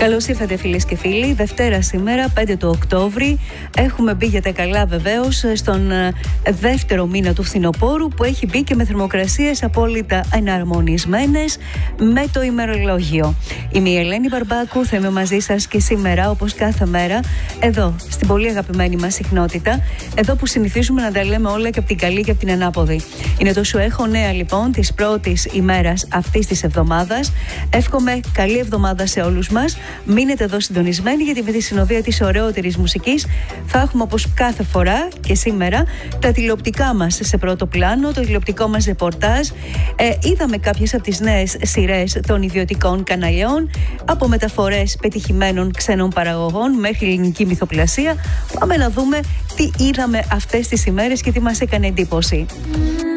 Καλώς ήρθατε φίλες και φίλοι. Δευτέρα σήμερα, 5 του Οκτώβρη. Έχουμε μπει για τα καλά βεβαίως στον δεύτερο μήνα του φθινοπόρου, που έχει μπει και με θερμοκρασίες απόλυτα εναρμονισμένες με το ημερολόγιο. Είμαι η Ελένη Μπαρμπάκου, θα είμαι μαζί σας και σήμερα, όπως κάθε μέρα, εδώ στην πολύ αγαπημένη μας συχνότητα, εδώ που συνηθίζουμε να τα λέμε όλα και από την καλή και από την ανάποδη. Είναι το Σου Έχω Νέα λοιπόν της πρώτης ημέρας αυτής της εβδομάδας. Εύχομαι καλή εβδομάδα σε όλους μας. Μείνετε εδώ συντονισμένοι, γιατί με τη συνοδεία της ωραιότερης μουσικής θα έχουμε, όπως κάθε φορά και σήμερα, τα τηλεοπτικά μας σε πρώτο πλάνο, το τηλεοπτικό μας ρεπορτάζ. Είδαμε κάποιες από τις νέες σειρές των ιδιωτικών καναλιών, από μεταφορές πετυχημένων ξένων παραγωγών μέχρι ελληνική μυθοπλασία. Πάμε να δούμε τι είδαμε αυτές τις ημέρες και τι μας έκανε εντύπωση.